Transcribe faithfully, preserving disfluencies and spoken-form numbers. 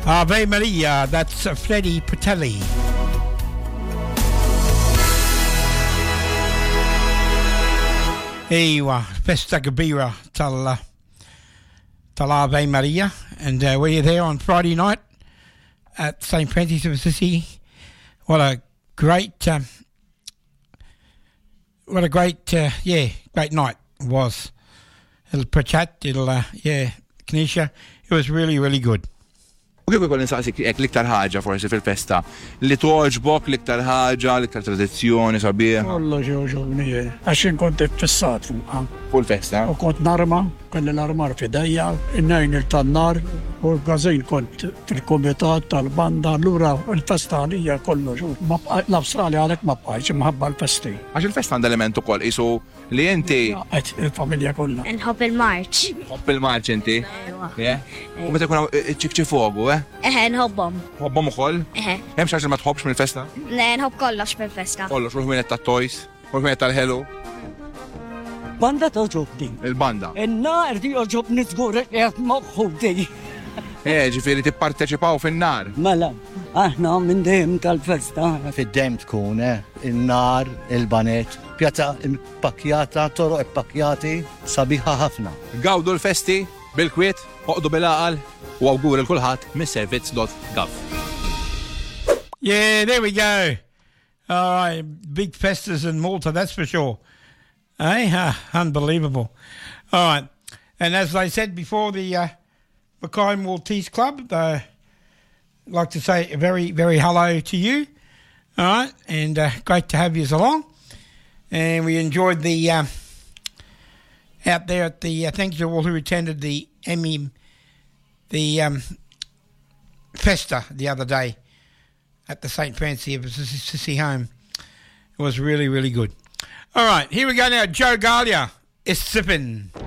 Ave Maria, that's uh, Freddie Patelli. Ewa, Festa Gabira tal, uh, tal Ave Maria. And uh, we're there on Friday night at Saint Francis of Assisi. What a great, um, what a great, uh, yeah, great night it was. It'll Pachat, it'll, uh, yeah, Knisha. It was really, really good. U kif ikoll insaqsik hekk l-iktar ħaġa forsi fil-festa li togħġbok l-iktar ħaġa, l-iktar tradizzjoni sabiħ. Kollox jogħġobni għax kont fissat fuqha. Fuq il-festa? U kont narma, kelli l-armar f'idejja, in-nejn il-tannar u l-gazin kont fil-kumitat tal-banda allura l-festa għalija kollox. L-Awstralja għalhekk ma bqajtx imħabba l-festi. Għax il-festa għandha element ukoll qisu li inti il-familja kollha. Nħobb il-marċ. Nħobb il-marċ inti? U meta jkun ċifċi fogu, eh? Eħe, nħobbhom. Nħobbhom ukoll? Eħe. Hemm xi ħaġa ma tħobbx mill-festa? Le, nħobb kollox mill-festa. Kollox, ruħ minnet tat-toys, ruħ minnet tal-ħelu. Banda toġobni. Il-banda. In-nar di oġobni żgur qed moħħudi. Eh, ġifieri tipparteċipaw fin-nar. Mela, aħna minn dejjem tal-festa. Fid-dejjem tkun, eh, in-nar, il-banet, pjazza impakkjata, toroq impakkjati, sabiħa ħafna. Gawdu l-festi bil-kwiet, oqdu bil-aqal u awgur il-kulħadd mis-servizz dot gov. Yeah, there we go. All right, big festas in Malta, that's for sure. Eh? Uh, unbelievable. All right. And as I said before, the uh, Mackay Maltese Club, uh, I'd like to say a very, very hello to you. All right. And uh, great to have you along. And we enjoyed the, uh, out there at the, uh, thank you to all who attended the Emmy, the um, Festa the other day at the Saint Francis of Assisi home. It was really, really good. All right, here we go now. Joe Gallia is sipping.